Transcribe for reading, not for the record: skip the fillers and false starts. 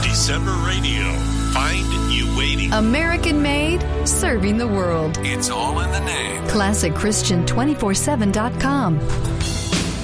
December Radio. Find you waiting. American made, serving the world. It's all in the name. ClassicChristian247.com.